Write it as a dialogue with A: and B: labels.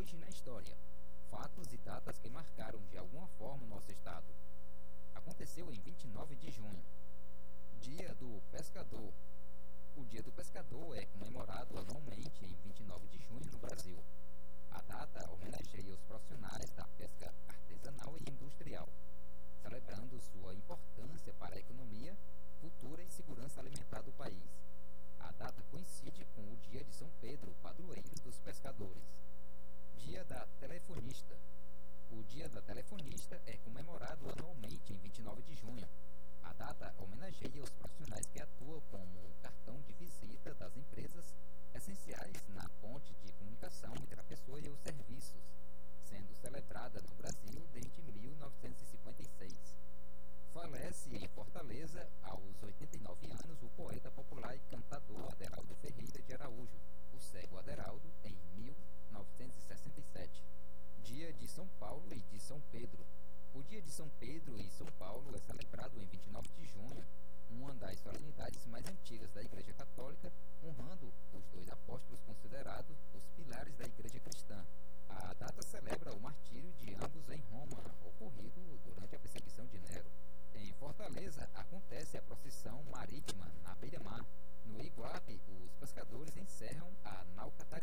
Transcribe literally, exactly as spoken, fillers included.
A: Hoje na História. Fatos e datas que marcaram de alguma forma o nosso estado. Aconteceu em vinte e nove de junho. Dia do Pescador. O Dia do Pescador é comemorado anualmente em vinte e nove de junho no Brasil. A data homenageia os profissionais da pesca artesanal e industrial, celebrando sua importância para a economia futura e segurança alimentar do país. A data coincide com o Dia de São Pedro, padroeiro dos pescadores. Dia da Telefonista. O Dia da Telefonista é comemorado anualmente em vinte e nove de junho. A data homenageia os profissionais que atuam como cartão de visita das empresas essenciais na ponte de comunicação entre a pessoa e os serviços, sendo celebrada no Brasil desde mil novecentos e cinquenta e seis. Falece em Fortaleza, aos oitenta e nove anos, o poeta popular e cantador Aderaldo Ferreira de Araújo, o cego Aderaldo, em mil novecentos e sessenta e sete. Dia de São Paulo e de São Pedro. O Dia de São Pedro e São Paulo é celebrado em vinte e nove de junho, uma das solenidades mais antigas da Igreja Católica, honrando os dois apóstolos considerados os pilares da Igreja Cristã. A data celebra o martírio de ambos em Roma, ocorrido durante a perseguição de Nero. Em Fortaleza, acontece a procissão marítima na beira-mar. No Iguape, os pescadores encerram a nau Catarina.